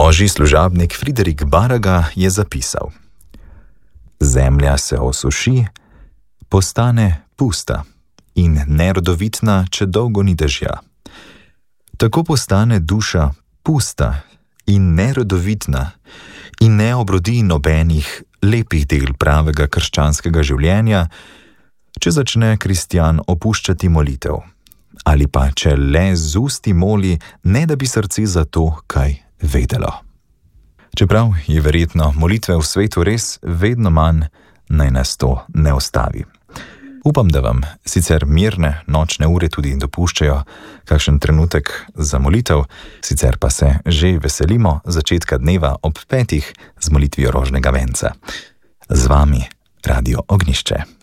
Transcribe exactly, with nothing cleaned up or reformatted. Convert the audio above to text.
Božji služabnik Friderik Baraga je zapisal: Zemlja se osuši, postane pusta in nerodovitna, če dolgo ni dežja. Tako postane duša pusta in nerodovitna in ne obrodi nobenih lepih del pravega krščanskega življenja, če začne kristjan opuščati molitev, ali pa če le z usti moli, ne da bi srce za to kaj vedelo. Čeprav je verjetno molitve v svetu res vedno manj, naj nas to ne ustavi. Upam, da vam sicer mirne nočne ure tudi dopuščajo kakšen trenutek za molitev, sicer pa se že veselimo začetka dneva ob petih z molitvijo rožnega venca. Z vami Radio Ognjišče.